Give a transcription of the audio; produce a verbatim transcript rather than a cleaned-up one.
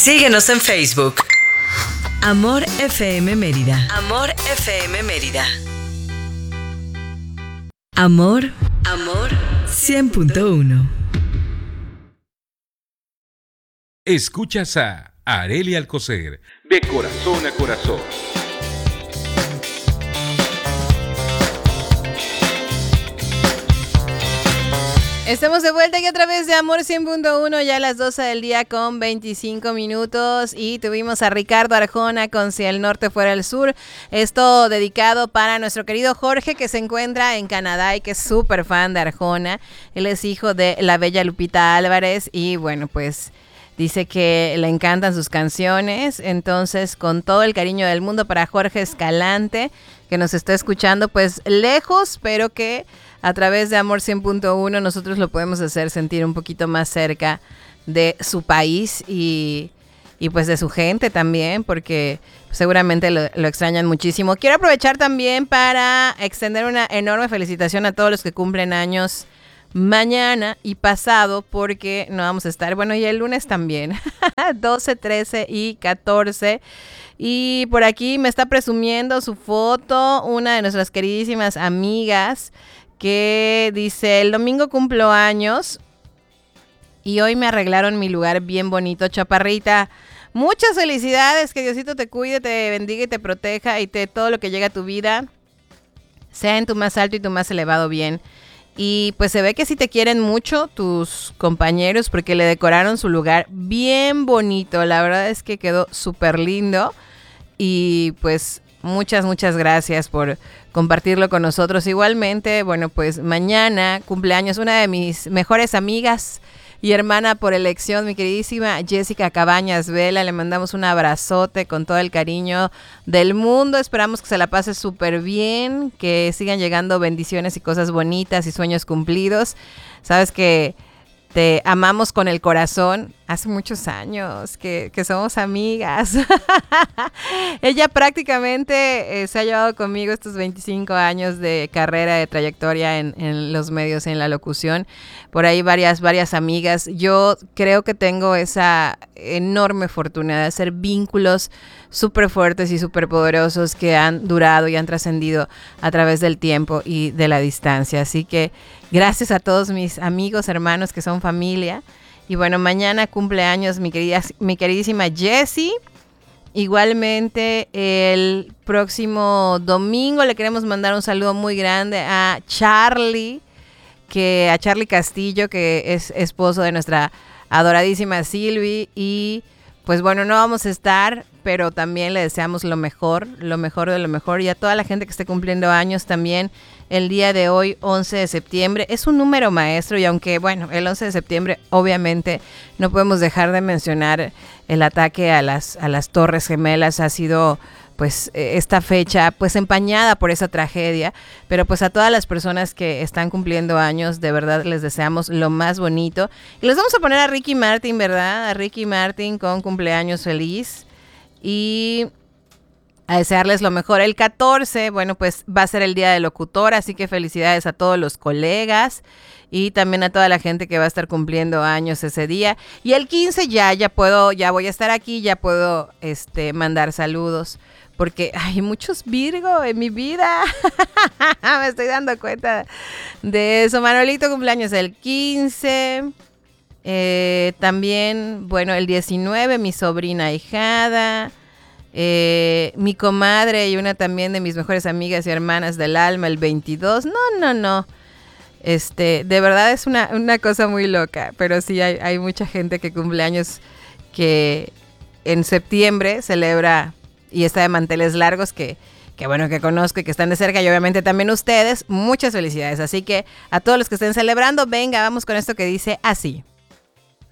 Síguenos en Facebook. Amor F M Mérida. Amor F M Mérida. Amor, amor cien punto uno. Escuchas a Arelia Alcocer, de corazón a corazón. Estamos de vuelta aquí a través de Amor cien punto uno, ya a las doce del día con veinticinco minutos, y tuvimos a Ricardo Arjona con Si el Norte Fuera el Sur. Esto dedicado para nuestro querido Jorge, que se encuentra en Canadá y que es súper fan de Arjona. Él es hijo de la bella Lupita Álvarez y bueno, pues dice que le encantan sus canciones. Entonces, con todo el cariño del mundo para Jorge Escalante, que nos está escuchando pues lejos, pero que a través de Amor cien punto uno nosotros lo podemos hacer sentir un poquito más cerca de su país y, y pues de su gente también, porque seguramente lo, lo extrañan muchísimo. Quiero aprovechar también para extender una enorme felicitación a todos los que cumplen años mañana y pasado, porque no vamos a estar, bueno, y el lunes también, doce, trece y catorce. Y por aquí me está presumiendo su foto una de nuestras queridísimas amigas, que dice: el domingo cumplo años y hoy me arreglaron mi lugar bien bonito, chaparrita. Muchas felicidades, que Diosito te cuide, te bendiga y te proteja, y te todo lo que llega a tu vida sea en tu más alto y tu más elevado bien. Y pues se ve que sí te quieren mucho tus compañeros, porque le decoraron su lugar bien bonito. La verdad es que quedó súper lindo. Y pues muchas, muchas gracias por compartirlo con nosotros. Igualmente, bueno, pues mañana cumpleaños una de mis mejores amigas y hermana por elección, mi queridísima Jessica Cabañas Vela. Le mandamos un abrazote con todo el cariño del mundo. Esperamos que se la pase súper bien, que sigan llegando bendiciones y cosas bonitas y sueños cumplidos. Sabes que te amamos con el corazón. Hace muchos años que, que somos amigas. Ella prácticamente eh, se ha llevado conmigo estos veinticinco años de carrera, de trayectoria en, en los medios, en la locución. Por ahí varias, varias amigas. Yo creo que tengo esa enorme fortuna de hacer vínculos súper fuertes y súper poderosos que han durado y han trascendido a través del tiempo y de la distancia. Así que gracias a todos mis amigos, hermanos que son familia. Y bueno, mañana cumpleaños mi querida, mi queridísima Jessie. Igualmente el próximo domingo le queremos mandar un saludo muy grande a Charlie, que a Charlie Castillo, que es esposo de nuestra adoradísima Silvi. Y pues bueno, no vamos a estar, pero también le deseamos lo mejor, lo mejor de lo mejor. Y a toda la gente que esté cumpliendo años también el día de hoy, once de septiembre. Es un número maestro, y aunque, bueno, el once de septiembre obviamente no podemos dejar de mencionar el ataque a las, a las Torres Gemelas. Ha sido pues esta fecha pues empañada por esa tragedia, pero pues a todas las personas que están cumpliendo años, de verdad les deseamos lo más bonito. Y les vamos a poner a Ricky Martin, ¿verdad? A Ricky Martin con cumpleaños feliz, y a desearles lo mejor. El catorce, bueno, pues va a ser el día del locutor, así que felicidades a todos los colegas y también a toda la gente que va a estar cumpliendo años ese día. Y el quince ya, ya puedo, ya voy a estar aquí, ya puedo este, mandar saludos, porque hay muchos Virgo en mi vida. Me estoy dando cuenta de eso. Manuelito cumpleaños el quince. Eh, también, bueno, el diecinueve, mi sobrina ahijada. Eh, mi comadre y una también de mis mejores amigas y hermanas del alma, el veintidós. No, no, no. Este, de verdad es una, una cosa muy loca, pero sí hay, hay mucha gente que cumple años que en septiembre celebra y está de manteles largos, que, que bueno, que conozco y que están de cerca, y obviamente también ustedes. Muchas felicidades. Así que a todos los que estén celebrando, venga, vamos con esto que dice así.